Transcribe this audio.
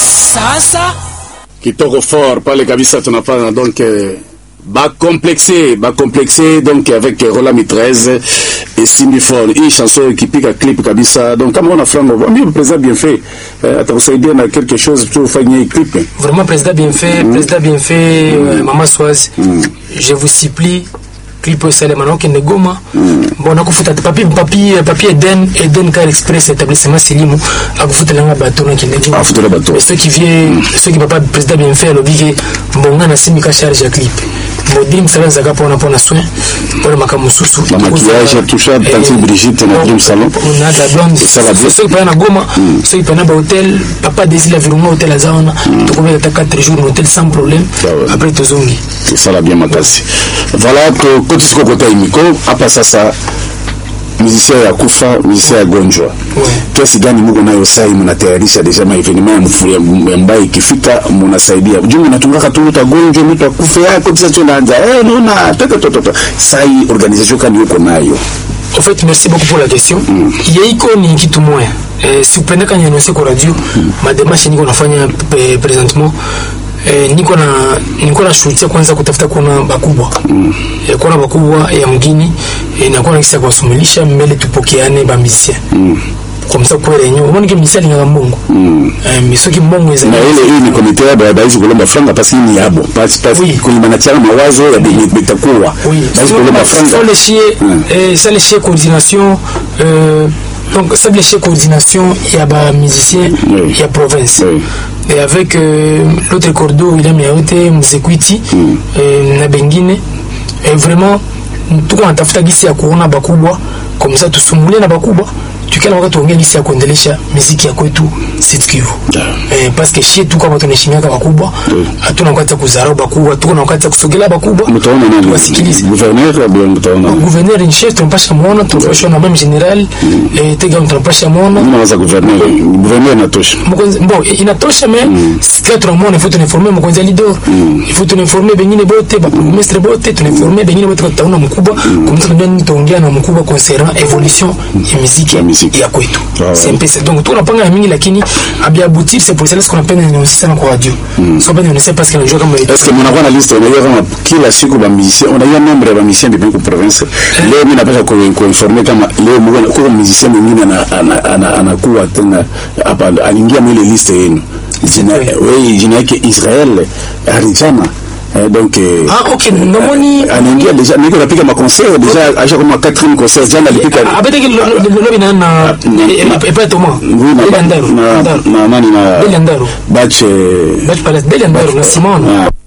Sasa kitoko fort pale kabisa tunafanya donc ba complexé donc avec Roland 13 et Cindy Ford une chanson qui pique à clip kabisa donc kama on a frango le président bien fait atakusaidia na quelque chose tu ufanye clip vraiment président bien fait maman Soise je vous supplie clip au Salem alors qu'il ne goma bon na kufuta papier Eden Car Express établissement Silimu a kufuta langa bateau na kinegi a futa bateau ceux qui papa président bien fait le big bon na simika charge ya clip Modim salon zaka pona soin pour makamususu la maquillage toucha tante Brigitte na dream salon on a la blonde c'est la ceux qui na goma ceux qui na ba hôtel papa désire la virement hôtel azana to combien de 4 jours hôtel sans problème après tozongi c'est ça la bien makasi voilà que côté ce côté imiko après ça musicien ya kufa musicien ya gonjwa kiasi gani mko nayo sai mnatayarisha deja ma evenement ambayo ikifika mnasaidia juu mnatungaka tu utagonjwa mtu akufa yako kisha tunaanza nona toto sai organisation kani uko nayo. En fait, merci beaucoup pour la question. Yaiko ni kitu moya. Si upenda kanya annoncer kwa radio, ma démarche niko nafanya présentement niko na shughuli kwanza kutafuta kuna bakubwa. Kuna bakubwa ya mgini na kuna kisa kwa sumulisha mbele tupokeane ba musicien. Comme ça kwa renyo uone ke misali nga mbongo misoki mbongo na ile ni comité ya baizi kulomba franga parce qu'il y a bon parce que manachana mawazo ya bitakuwa baizi kulomba franga ça les chier coordination donc ça les chier coordination il y a ba musicien il y a province et avec l'autre cordeau il a mis à Mzekwiti na bengine et vraiment tout on tafuta gisi ya kuona bakubwa comme ça tusumbulie na bakubwa tukana wakati tuongea gisi ya kuendelesha muziki ya kwetu Sud-Kivu parce que chez tout kama tunaheshimiana bakubwa hatuna wakati kuzarau bakubwa tuko na wakati kusogela bakubwa mtaona nani wasikilize gouverneur ni chef tumpasha muona tunapasha na même général tega tumpasha muona mnaanza gouverneur natosha bon inatosha mais c'est quatre mois il faut nous informer mkonza leader il faut nous informer bengine bote ba mestre bote tu informer bengine bote tutaona mkubwa comme ça ndio tuongea na mkubwa concernant évolution ya muziki ya kwetu c'est donc tout napanga mingi lakini abia aboutir c'est pour ça qu'on appelle une aussi sana kwa radio so ben on ne sait pas ce qu'on joue comme est-ce que mon avant la liste on a eu kama kila siku ba musicien on a eu nombre ya musicien de Benko province leo mimi napasha ko informer kama leo mwana kwa musicien mwingine anakuwa tena hapa aliingia mwile liste yenu jina yake Israel Arijana donc OK nomoni anaingia déjà niko napiga ma concert déjà acha comme 4e concert jana alipika abeteke lobi na epa Thomas na nani na Belandaro batch pala Belandaro na Simon